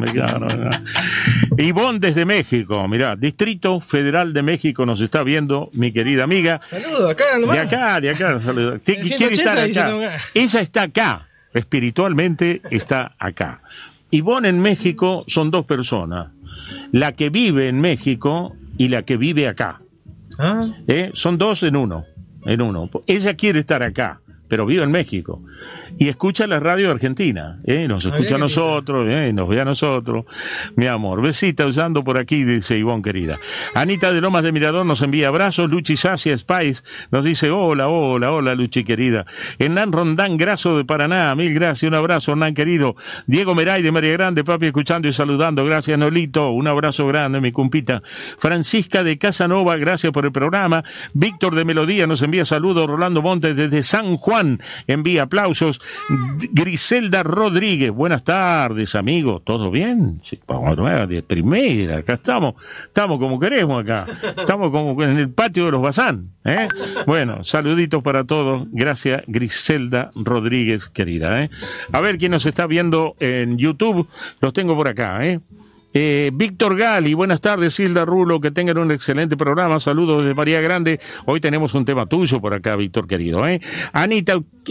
claro. Ivonne desde México, mirá, Distrito Federal de México nos está viendo, mi querida amiga. Saludos, acá nomás. De acá, saludos. Quiere estar acá. Ella está acá, espiritualmente está acá. Ivonne en México son dos personas, la que vive en México y la que vive acá. Son dos en uno. Ella quiere estar acá, pero vive en México. Y escucha la radio argentina, nos escucha a nosotros, nos ve a nosotros, mi amor. Besita usando por aquí, dice Ivonne querida. Anita de Lomas de Mirador nos envía abrazos. Luchi Sacia Spice nos dice hola Luchi querida. Hernán Rondán Graso de Paraná, mil gracias, un abrazo Hernán querido. Diego Meray de María Grande, papi, escuchando y saludando, gracias Nolito, un abrazo grande mi cumpita. Francisca de Casanova, gracias por el programa. Víctor de Melodía nos envía saludos. Rolando Montes desde San Juan envía aplausos. Griselda Rodríguez, buenas tardes, amigo, ¿todo bien? Sí, de primera, acá estamos como queremos acá, estamos como en el patio de los Bazán, Bueno, saluditos para todos, gracias Griselda Rodríguez, querida, A ver quién nos está viendo en YouTube, los tengo por acá, Víctor Gali, buenas tardes, Hilda Rulo, que tengan un excelente programa, saludos de María Grande, hoy tenemos un tema tuyo por acá, Víctor querido, Anita,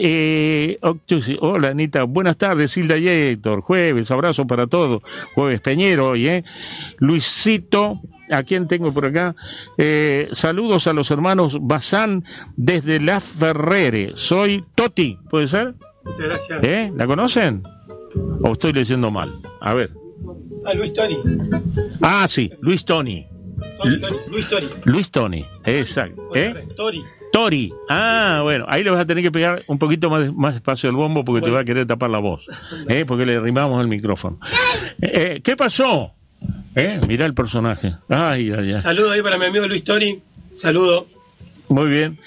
hola Anita, buenas tardes, Hilda y Héctor, jueves, abrazo para todos, jueves Peñero hoy, Luisito, ¿a quién tengo por acá? Saludos a los hermanos Bazán desde La Ferrere, soy Toti, ¿puede ser? Muchas gracias. ¿La conocen? ¿O estoy leyendo mal? A ver. Luis Toni. Ah, sí, Luis Toni. Luis Toni, exacto. Tori. Ah, bueno, ahí le vas a tener que pegar un poquito más espacio al bombo porque te va a querer tapar la voz. Porque le arrimamos el micrófono. ¿Qué pasó? Mirá el personaje. Ay. Saludo ahí para mi amigo Luis Toni. Saludo. Muy bien.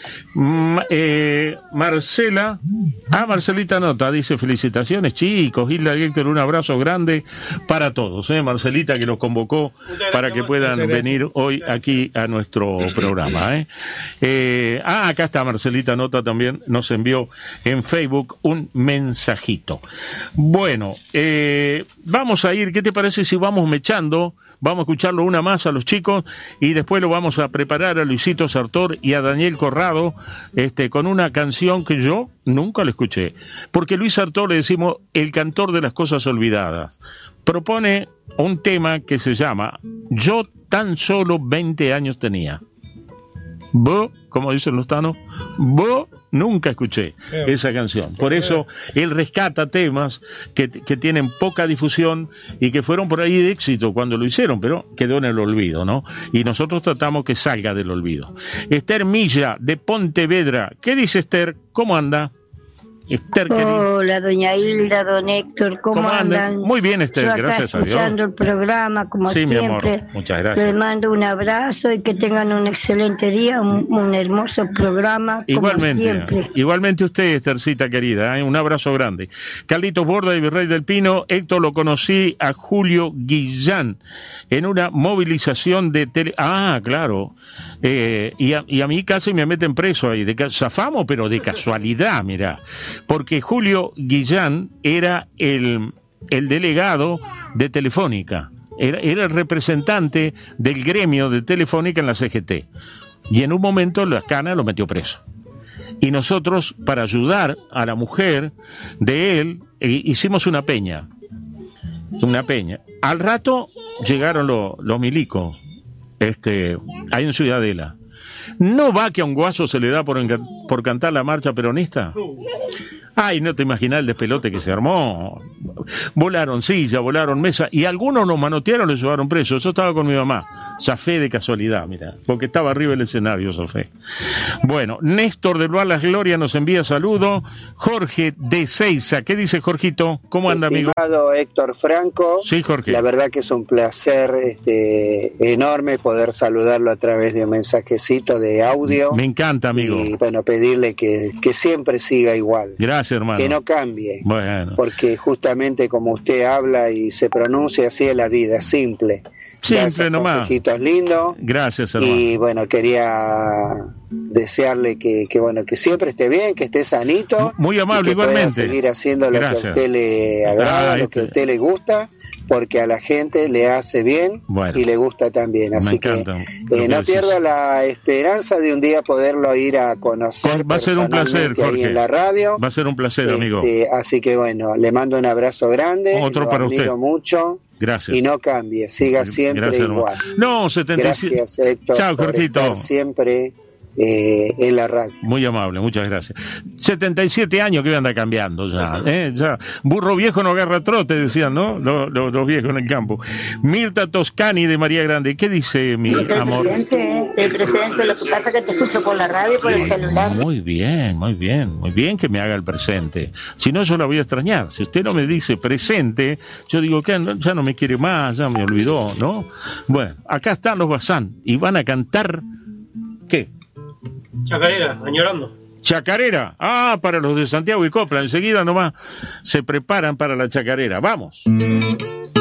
Marcela. Marcelita Nota dice felicitaciones, chicos. Hilda y Héctor, un abrazo grande para todos. Marcelita que los convocó para que puedan venir hoy aquí a nuestro programa. Acá está Marcelita Nota también. Nos envió en Facebook un mensajito. Bueno, vamos a ir. ¿Qué te parece si vamos mechando? Vamos a escucharlo una más a los chicos y después lo vamos a preparar a Luisito Sartor y a Daniel Corrado con una canción que yo nunca la escuché. Porque Luis Sartor le decimos el cantor de las cosas olvidadas. Propone un tema que se llama Yo tan solo 20 años tenía. Vos, como dicen los tanos, vos nunca escuché esa canción. Por eso él rescata temas que tienen poca difusión y que fueron por ahí de éxito cuando lo hicieron, pero quedó en el olvido, ¿no? Y nosotros tratamos que salga del olvido. Esther Milla, de Pontevedra. ¿Qué dice Esther? ¿Cómo anda? Esther, hola, doña Hilda, don Héctor, ¿cómo andan? Muy bien, Esther, gracias a Dios. Escuchando el programa, como siempre. Sí, mi amor, muchas gracias. Les mando un abrazo y que tengan un excelente día, un hermoso programa, igualmente, como siempre. Igualmente usted, Esthercita querida, un abrazo grande. Carlitos Borda y Virrey del Pino, Héctor, lo conocí a Julio Guillán en una movilización de tele... Ah, claro. Y a mí casi me meten preso ahí. Zafamos, pero de casualidad, mirá. Porque Julio Guillán era el delegado de Telefónica. Era el representante del gremio de Telefónica en la CGT. Y en un momento la Cana lo metió preso. Y nosotros, para ayudar a la mujer de él, hicimos una peña. Al rato llegaron los milicos, ahí en Ciudadela. ¿No va que a un guaso se le da por cantar la marcha peronista? Ay, no te imaginas el despelote que se armó. Volaron sillas, volaron mesas, y algunos nos manotearon y los llevaron presos. Yo estaba con mi mamá. Zafé de casualidad, mira, porque estaba arriba del escenario, zafé. Bueno, Néstor de Las Glorias nos envía saludo. Jorge de Seiza, ¿qué dice Jorgito? ¿Cómo anda, amigo? Estimado Héctor Franco. Sí, Jorge. La verdad que es un placer enorme poder saludarlo a través de un mensajecito de audio. Me encanta, amigo. Y bueno, pedirle que siempre siga igual. Gracias, hermano. Que no cambie. Bueno. Porque justamente como usted habla y se pronuncia, así es la vida, simple. Simple nomás. Consejitos lindos. Gracias, hermano. Y bueno, quería desearle que siempre esté bien, que esté sanito. Muy amable, y que igualmente. pueda seguir haciendo lo que a usted le agrada, lo que a usted le gusta. porque a la gente le hace bien y le gusta también. Así que no pierda la esperanza de un día poderlo ir a conocer. Va a ser un placer, Jorge. Ahí en la radio. Va a ser un placer, amigo. Así que bueno, le mando un abrazo grande. Otro para usted. Admiro mucho. Gracias. Y no cambie, siga siempre igual. No, 77. Gracias, Héctor. Chao, Jorgito. Siempre en la radio. Muy amable, muchas gracias. 77 años que anda cambiando ya, ya. Burro viejo no agarra trote, decían, ¿no? Los viejos en el campo. Mirta Toscani de María Grande, ¿qué dice mi amor? El presidente, lo que pasa es que te escucho por la radio y por el celular. Muy bien que me haga el presente. Si no, yo la voy a extrañar. Si usted no me dice presente, yo digo que ya no me quiere más, ya me olvidó, ¿no? Bueno, acá están los Bazán y van a cantar, ¿qué? Chacarera, añorando. Chacarera, para los de Santiago y Copla, enseguida nomás se preparan para la chacarera. ¡Vamos!